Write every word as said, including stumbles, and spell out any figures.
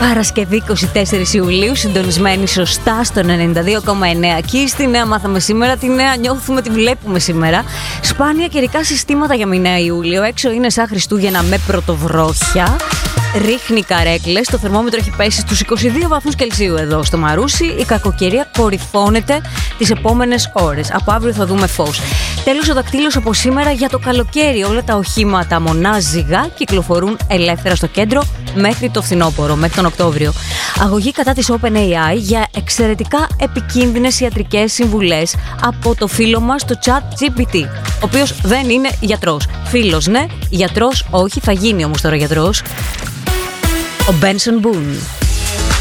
Παρασκευή είκοσι τέσσερις Ιουλίου, συντονισμένη σωστά στον ενενήντα δύο κόμμα εννέα. Και στη νέα μάθαμε σήμερα, τη νέα νιώθουμε, τη βλέπουμε σήμερα. Σπάνια καιρικά συστήματα για μηνέα Ιούλιο. Έξω είναι σαν Χριστούγεννα με πρωτοβρόχια. Ρίχνει καρέκλες, το θερμόμετρο έχει πέσει στους είκοσι δύο βαθμούς Κελσίου εδώ στο Μαρούσι. Η κακοκαιρία κορυφώνεται τις επόμενες ώρες. Από αύριο θα δούμε φως. Τέλος ο δακτύλος από σήμερα για το καλοκαίρι. Όλα τα οχήματα μονάζιγα κυκλοφορούν ελεύθερα στο κέντρο μέχρι το φθινόπωρο, μέχρι τον Οκτώβριο. Αγωγή κατά της OpenAI για εξαιρετικά επικίνδυνες ιατρικές συμβουλές από το φίλο μας το ChatGPT, ο οποίος δεν είναι γιατρός. Φίλος ναι, γιατρός όχι, θα γίνει όμως τώρα γιατρός. Ο Benson Boone.